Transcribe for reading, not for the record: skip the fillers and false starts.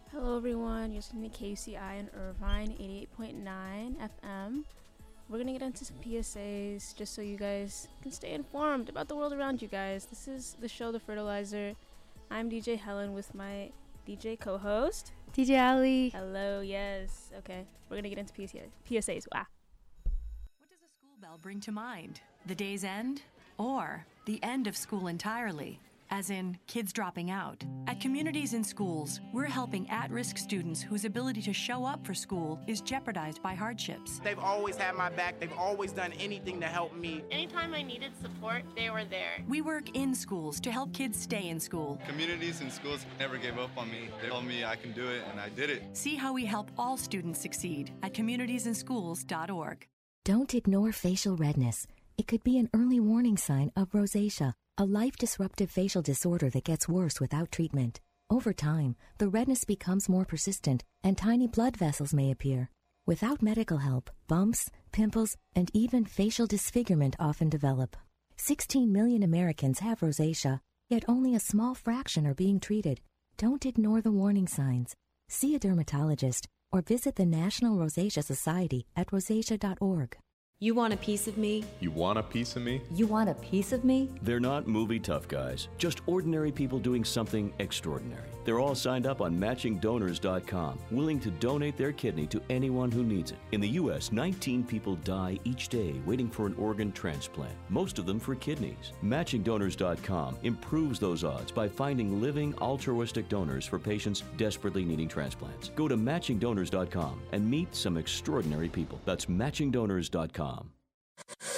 Hello everyone, you're listening to KCI in Irvine, 88.9 FM. We're going to get into some PSAs just so you guys can stay informed about the world around you guys. This is the show, The Fertilizer. I'm DJ Helen with my DJ co-host, DJ Ali. Hello, yes. Okay, we're going to get into PSAs. Wow. What does a school bell bring to mind? The day's end? Or the end of school entirely? As in, kids dropping out. At Communities in Schools, we're helping at-risk students whose ability to show up for school is jeopardized by hardships. They've always had my back. They've always done anything to help me. Anytime I needed support, they were there. We work in schools to help kids stay in school. Communities in Schools never gave up on me. They told me I can do it, and I did it. See how we help all students succeed at communitiesinschools.org. Don't ignore facial redness. It could be an early warning sign of rosacea, a life-disruptive facial disorder that gets worse without treatment. Over time, the redness becomes more persistent and tiny blood vessels may appear. Without medical help, bumps, pimples, and even facial disfigurement often develop. 16 million Americans have rosacea, yet only a small fraction are being treated. Don't ignore the warning signs. See a dermatologist or visit the National Rosacea Society at rosacea.org. You want a piece of me? You want a piece of me? You want a piece of me? They're not movie tough guys, just ordinary people doing something extraordinary. They're all signed up on MatchingDonors.com, willing to donate their kidney to anyone who needs it. In the U.S., 19 people die each day waiting for an organ transplant, most of them for kidneys. MatchingDonors.com improves those odds by finding living altruistic donors for patients desperately needing transplants. Go to MatchingDonors.com and meet some extraordinary people. That's MatchingDonors.com.